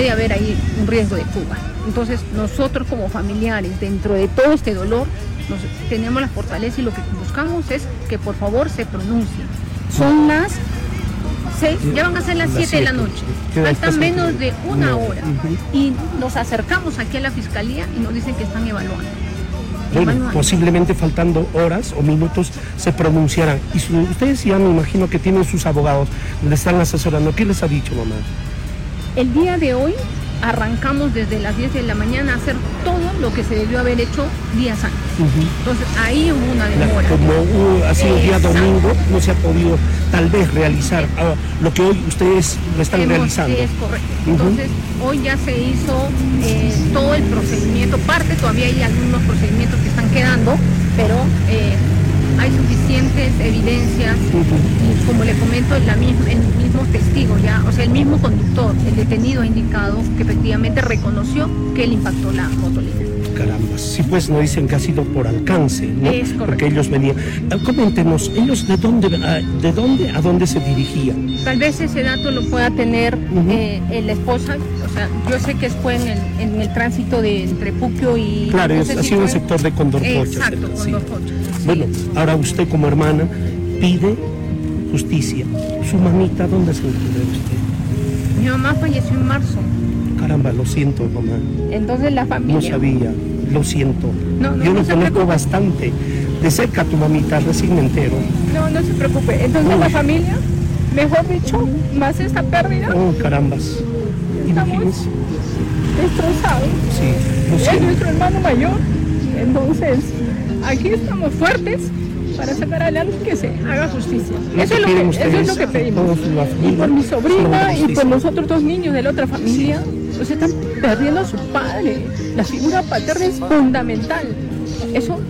puede haber ahí un riesgo de fuga. Entonces nosotros como familiares, dentro de todo este dolor, tenemos la fortaleza y lo que buscamos es que por favor se pronuncie. Son las 6, ya van a ser las 7 de la noche, faltan menos de una hora y nos acercamos aquí a la fiscalía y nos dicen que están evaluando. Bueno, posiblemente faltando horas o minutos se pronunciarán. Y ustedes ya me imagino que tienen sus abogados, les están asesorando. ¿Qué les ha dicho, mamá? El día de hoy arrancamos desde las 10 de la mañana a hacer todo lo que se debió haber hecho días antes. Entonces ahí hubo una demora. Como ha sido día domingo, no se ha podido tal vez realizar lo que hoy ustedes lo están realizando. Sí, es correcto. Entonces hoy ya se hizo todo el procedimiento, todavía hay algunos procedimientos que están quedando, pero hay suficientes evidencias y como le comento, el mismo testigo ya, o sea, el mismo conductor, el detenido ha indicado que efectivamente reconoció que él impactó la motolina. Caramba, sí, pues nos dicen que ha sido por alcance, ¿no? Es correcto. Porque ellos venían. Coméntenos, ¿ellos de dónde a dónde se dirigían? Tal vez ese dato lo pueda tener la esposa, o sea, yo sé que fue en el tránsito entre Puquio y... Claro, no ha sido el sector de Condorcocha. Exacto, Condorcocha. Sí. Bueno, ahora usted como hermana pide justicia. ¿Su mamita dónde se encuentra usted? Mi mamá falleció en marzo. Caramba, lo siento, mamá. Entonces la familia... No sabía, lo siento. Yo lo conozco bastante de cerca a tu mamita, recién me entero. No se preocupe. Entonces la familia, mejor dicho, más esta pérdida... Oh, carambas. Estamos destrozados. Sí, lo Es siento. nuestro hermano mayor. Entonces, aquí estamos fuertes para sacar adelante que se haga justicia. Eso es lo que pedimos. Y por mi sobrina y por los otros dos niños de la otra familia, pues están perdiendo a su padre. La figura paterna es fundamental. Eso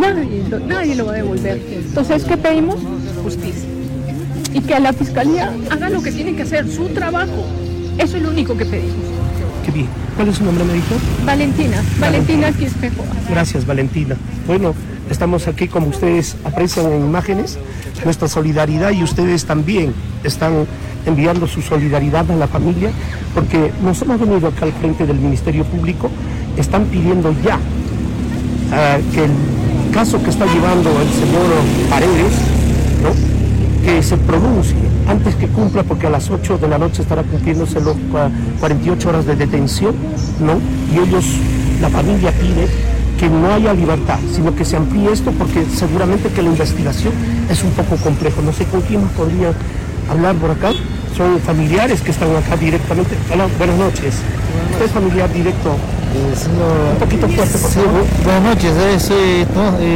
nadie lo va a devolver. Entonces, ¿qué pedimos? Justicia. Y que la fiscalía haga lo que tiene que hacer, su trabajo. Eso es lo único que pedimos. Qué bien. ¿Cuál es su nombre, me dijo? Valentina Quispejo. Gracias, Valentina. Bueno, estamos aquí, como ustedes aprecian en imágenes, nuestra solidaridad, y ustedes también están enviando su solidaridad a la familia, porque nos hemos venido acá al frente del Ministerio Público, están pidiendo ya que el caso que está llevando el señor Paredes, ¿no?, que se pronuncie antes que cumpla, porque a las 8 de la noche estará cumpliéndose los 48 horas de detención, ¿no? Y la familia pide que no haya libertad, sino que se amplíe esto, porque seguramente que la investigación es un poco complejo. No sé con quién podría hablar por acá. Son familiares que están acá directamente. Hola, buenas noches. ¿Usted es familiar directo? Señor, un poquito fuerte, por favor. Buenas noches, soy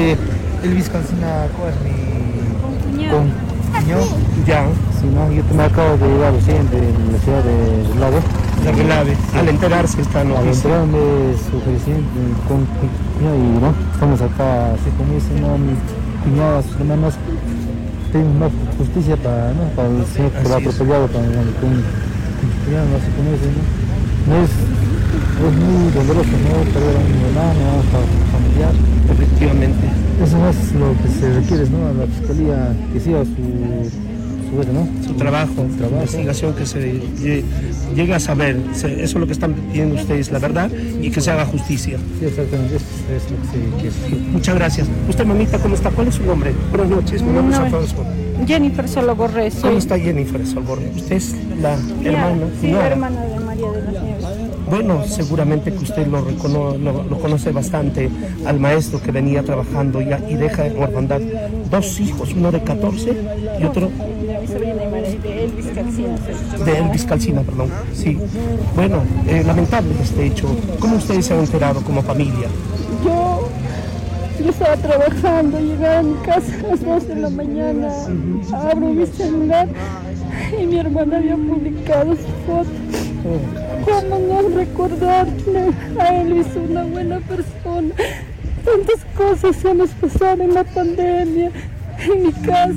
Elvis Calcina, ¿cuál es mi cuñado? Ya. Sí, no, yo me acabo de llegar recién de la ciudad de Lave. La Relave, al enterarse esta noticia. Al enterarme de su presidente con mi cuñado, y no, estamos acá, así como dicen, ¿no?, mi cuñada, sus hermanos, tienen una justicia para el señor que lo ha atropellado, para mi cuñado, así como dicen, ¿no? Es muy doloroso, ¿no?, perder a mi hermano, a un familiar. Efectivamente. Eso es lo que se requiere, ¿no?, a la fiscalía que siga su trabajo, investigación, que se llegue a saber. Eso es lo que están pidiendo ustedes, la verdad, y que se haga justicia. Sí, exactamente, eso es lo que se quiere. Muchas gracias. Usted, mamita, ¿cómo está? ¿Cuál es su nombre? Buenas noches, mi nombre es Alfonso. Jennifer Sologorre. ¿Cómo está Jennifer Sologorre? Usted es la hermana. Sí, la hermana de María de las Nieves. Bueno, seguramente que usted lo conoce bastante al maestro que venía trabajando ya y deja en orfandad dos hijos, uno de 14 y otro... Mi sobrina y María, de Elvis Calcina. De Elvis Calcina, perdón. Sí. Bueno, lamentable este hecho. ¿Cómo ustedes se han enterado como familia? Yo estaba trabajando, llegaba a mi casa a las 2 de la mañana, abro mi celular y mi hermana había publicado su foto. ¿Cómo no recordarle a Elvis, una buena persona? Tantas cosas se nos pasaron en la pandemia, en mi casa.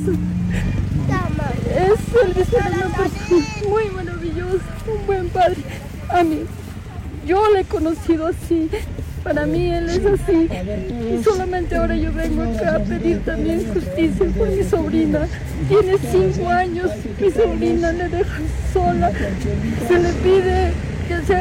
Elvis era una persona muy maravillosa, un buen padre. A mí, yo le he conocido así. Para mí él es así, y solamente ahora yo vengo acá a pedir también justicia por mi sobrina. Tiene 5 años, mi sobrina le deja sola, se le pide que sea